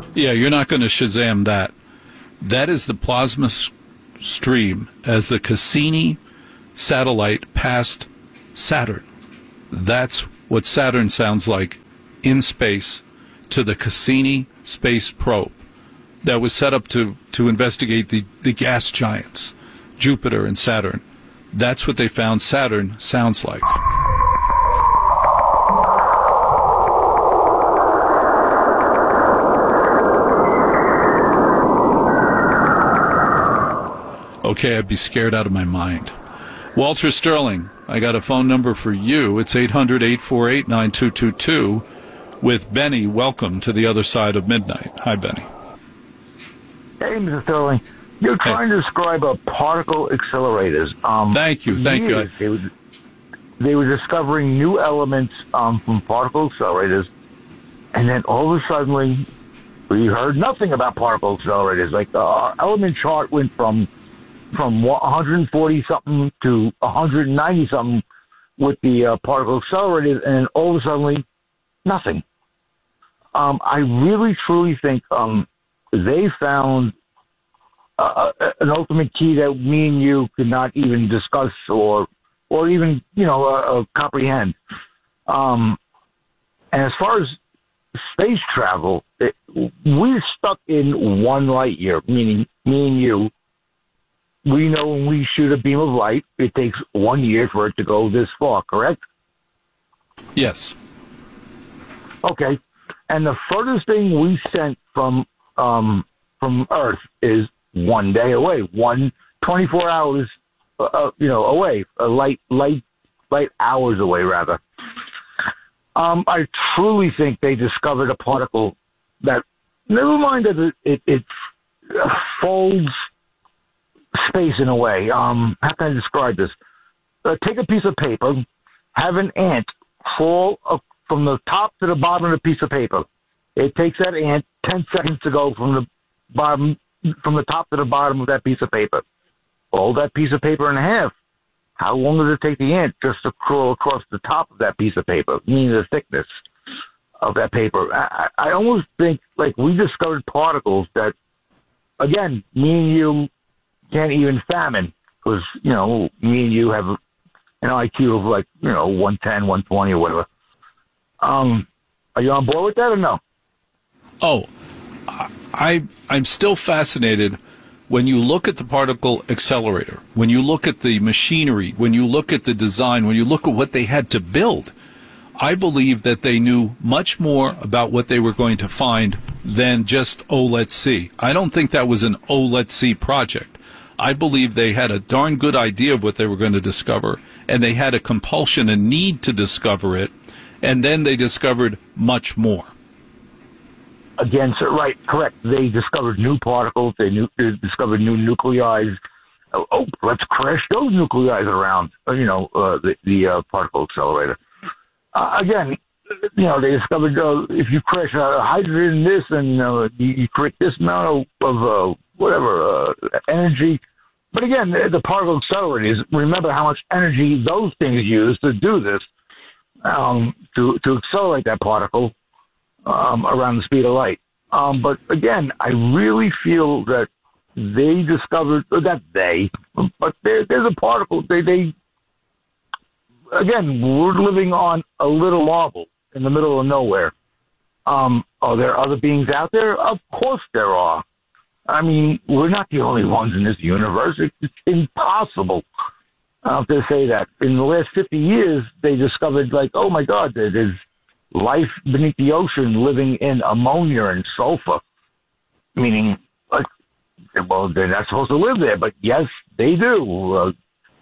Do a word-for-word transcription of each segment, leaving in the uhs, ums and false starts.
Yeah, you're not going to Shazam that. That is the plasma s- stream as the Cassini satellite passed Saturn. That's what Saturn sounds like in space to the Cassini space probe that was set up to, to investigate the, the gas giants, Jupiter and Saturn. That's what they found Saturn sounds like. Okay, I'd be scared out of my mind. Walter Sterling, I got a phone number for you. It's eight hundred, eight four eight, nine two two two. With Benny, welcome to the other side of midnight. Hi, Benny. Hey, Mister Sterling. You're Hey. trying to describe a particle accelerators. Um, Thank you, thank you. years, They were, they were discovering new elements um, from particle accelerators, and then all of a sudden, we heard nothing about particle accelerators. Like, the uh, element chart went from from one hundred forty something to one hundred ninety something with the uh, particle accelerators, and then all of a sudden, nothing. Um, I really, truly think um, they found uh, an ultimate key that me and you could not even discuss or, or even, you know, uh, uh, comprehend. Um, and as far as space travel, it, we're stuck in one light year, meaning me and you. We know when we shoot a beam of light, it takes one year for it to go this far, correct? Yes. Okay. And the furthest thing we sent from um, from Earth is one day away, one twenty-four hours, uh, you know, away, uh, light light light hours away, rather. Um, I truly think they discovered a particle that, never mind that it it, it folds space in a way. Um, how can I describe this? Uh, take a piece of paper, have an ant fall up from the top to the bottom of the piece of paper. It takes that ant ten seconds to go from the bottom, from the top to the bottom of that piece of paper. Fold that piece of paper in half. How long does it take the ant just to crawl across the top of that piece of paper, meaning the thickness of that paper? I, I almost think like we discovered particles that, again, me and you can't even fathom, because, you know, me and you have an I Q of like, you know, one ten, one twenty or whatever. Um, are you on board with that or no? Oh, I, I'm still fascinated when you look at the particle accelerator, when you look at the machinery, when you look at the design, when you look at what they had to build. I believe that they knew much more about what they were going to find than just, oh, let's see. I don't think that was an oh, let's see project. I believe they had a darn good idea of what they were going to discover, and they had a compulsion and need to discover it, and then they discovered much more. Again, sir, right, correct. They discovered new particles. They, knew, they discovered new nuclei. Oh, oh, let's crash those nuclei around, you know, uh, the, the uh, particle accelerator. Uh, again, you know, they discovered uh, if you crash uh, hydrogen this and uh, you, you create this amount of, of uh, whatever, uh, energy. But again, the, the particle accelerators, remember how much energy those things use to do this, um, to, to accelerate that particle um, around the speed of light. Um, but again, I really feel that they discovered, or not they, but there, there's a particle, they, they, again, we're living on a little marble in the middle of nowhere. Um, are there other beings out there? Of course there are. I mean, we're not the only ones in this universe. It's, it's impossible uh, to say that. In the last fifty years, they discovered, like, oh, my God, there's life beneath the ocean living in ammonia and sulfur, meaning, like, well, they're not supposed to live there, but yes, they do. Uh,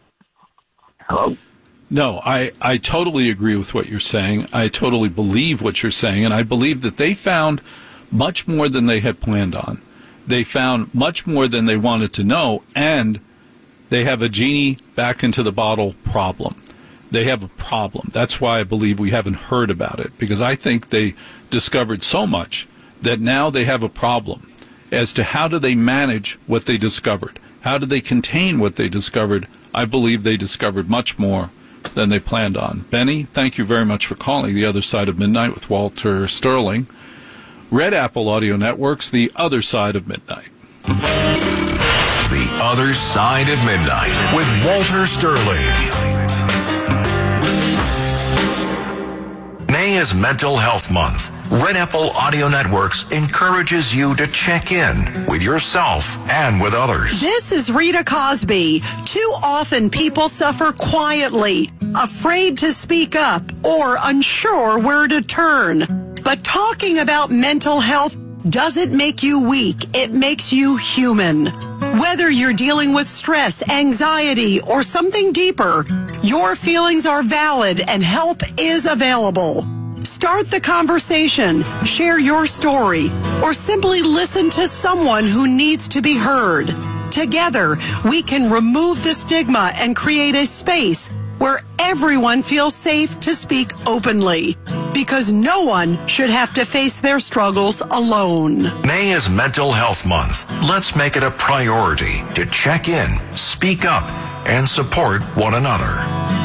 hello? No, I, I totally agree with what you're saying. I totally believe what you're saying, and I believe that they found much more than they had planned on. They found much more than they wanted to know, and they have a genie back into the bottle problem. They have a problem. That's why I believe we haven't heard about it, because I think they discovered so much that now they have a problem as to how do they manage what they discovered. How do they contain what they discovered? I believe they discovered much more than they planned on. Benny, thank you very much for calling the other side of midnight with Walter Sterling. Red Apple Audio Network's The Other Side of Midnight. The Other Side of Midnight with Walter Sterling. May is Mental Health Month. Red Apple Audio Networks encourages you to check in with yourself and with others. This is Rita Cosby. Too often people suffer quietly, afraid to speak up, or unsure where to turn. But talking about mental health doesn't make you weak. It makes you human. Whether you're dealing with stress, anxiety, or something deeper, your feelings are valid and help is available. Start the conversation, share your story, or simply listen to someone who needs to be heard. Together, we can remove the stigma and create a space where everyone feels safe to speak openly, because no one should have to face their struggles alone. May is Mental Health Month. Let's make it a priority to check in, speak up, and support one another.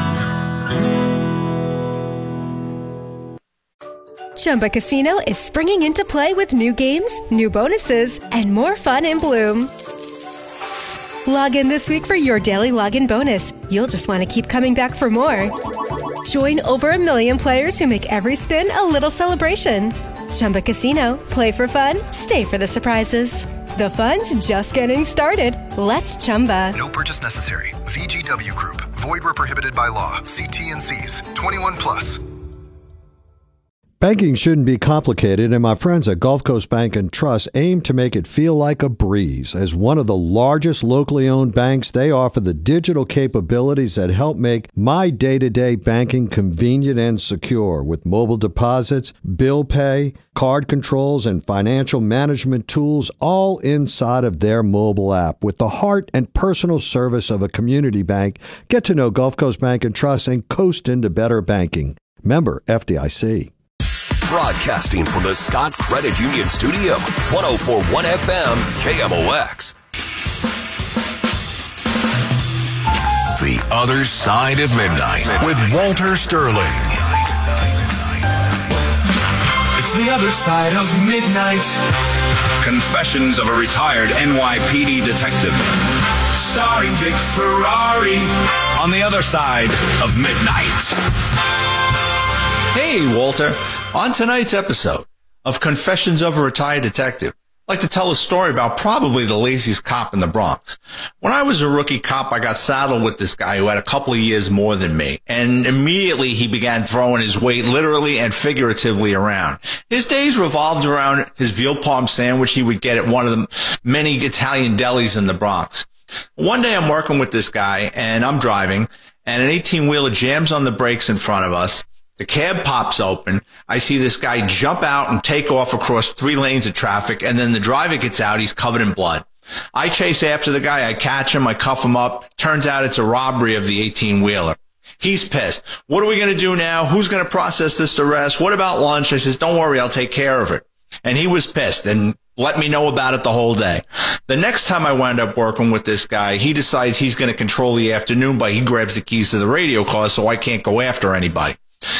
Chumba Casino is springing into play with new games, new bonuses, and more fun in Bloom. Log in this week for your daily login bonus. You'll just want to keep coming back for more. Join over a million players who make every spin a little celebration. Chumba Casino. Play for fun. Stay for the surprises. The fun's just getting started. Let's Chumba. No purchase necessary. V G W Group. Void where prohibited by law. See T N Cs. twenty-one plus. Banking shouldn't be complicated, and my friends at Gulf Coast Bank and Trust aim to make it feel like a breeze. As one of the largest locally owned banks, they offer the digital capabilities that help make my day-to-day banking convenient and secure, with mobile deposits, bill pay, card controls, and financial management tools all inside of their mobile app. With the heart and personal service of a community bank, get to know Gulf Coast Bank and Trust and coast into better banking. Member F D I C. Broadcasting from the Scott Credit Union Studio, one oh four point one F M K M O X. The Other Side of Midnight with Walter Sterling. It's the other side of midnight. Confessions of a retired N Y P D detective. Starring Dick Ferrari on the other side of midnight. Hey, Walter. On tonight's episode of Confessions of a Retired Detective, I'd like to tell a story about probably the laziest cop in the Bronx. When I was a rookie cop, I got saddled with this guy who had a couple of years more than me, and immediately he began throwing his weight literally and figuratively around. His days revolved around his veal parm sandwich he would get at one of the many Italian delis in the Bronx. One day I'm working with this guy, and I'm driving, and an eighteen-wheeler jams on the brakes in front of us. The cab pops open. I see this guy jump out and take off across three lanes of traffic, and then the driver gets out. He's covered in blood. I chase after the guy. I catch him. I cuff him up. Turns out it's a robbery of the eighteen-wheeler. He's pissed. What are we going to do now? Who's going to process this arrest? What about lunch? I says, don't worry, I'll take care of it. And he was pissed and let me know about it the whole day. The next time I wound up working with this guy, he decides he's going to control the afternoon, but he grabs the keys to the radio car so I can't go after anybody.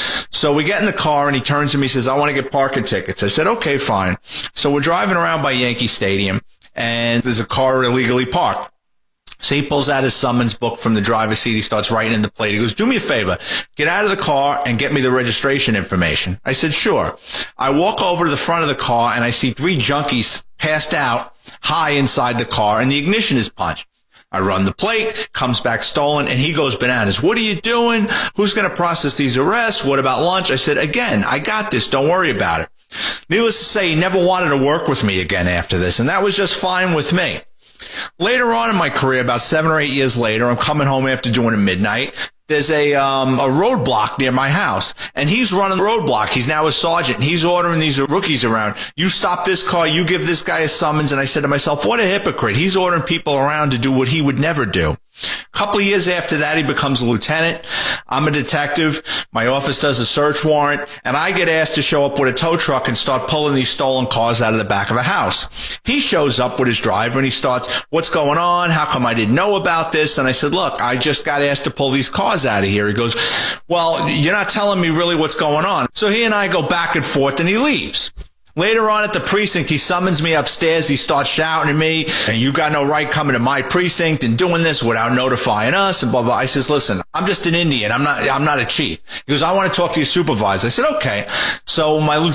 So we get in the car, and he turns to me and says, I want to get parking tickets. I said, okay, fine. So we're driving around by Yankee Stadium, and there's a car illegally parked. So he pulls out his summons book from the driver's seat. He starts writing in the plate. He goes, do me a favor. Get out of the car and get me the registration information. I said, sure. I walk over to the front of the car, and I see three junkies passed out high inside the car, and the ignition is punched. I run the plate, comes back stolen, and he goes bananas. What are you doing? Who's going to process these arrests? What about lunch? I said, again, I got this. Don't worry about it. Needless to say, he never wanted to work with me again after this, and that was just fine with me. Later on in my career, about seven or eight years later, I'm coming home after doing a midnight. There's a um a roadblock near my house, and he's running the roadblock. He's now a sergeant, and he's ordering these rookies around. You stop this car, you give this guy a summons. And I said to myself, what a hypocrite. He's ordering people around to do what he would never do. A couple of years after that, he becomes a lieutenant. I'm a detective. My office does a search warrant, and I get asked to show up with a tow truck and start pulling these stolen cars out of the back of a house. He shows up with his driver, and he starts, what's going on? How come I didn't know about this? And I said, look, I just got asked to pull these cars out of here. He goes, well, you're not telling me really what's going on. So he and I go back and forth, and he leaves. Later on at the precinct, he summons me upstairs. He starts shouting at me, and you got no right coming to my precinct and doing this without notifying us and blah, blah. I says, listen, I'm just an Indian. I'm not, I'm not a chief. He goes, I want to talk to your supervisor. I said, okay. So my